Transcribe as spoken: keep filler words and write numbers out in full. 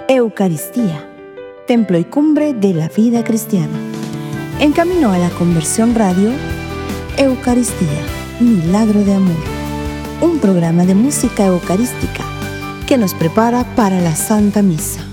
Eucaristía, templo y cumbre de la vida cristiana. En camino a la conversión radio, Eucaristía, milagro de amor. Un programa de música eucarística que nos prepara para la Santa Misa.